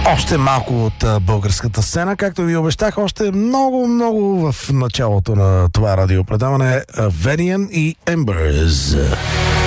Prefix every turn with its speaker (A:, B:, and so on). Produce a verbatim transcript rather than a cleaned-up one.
A: Още малко от а, българската сцена, както ви обещах, още много, много в началото на това радиопредаване. Venian и Embers.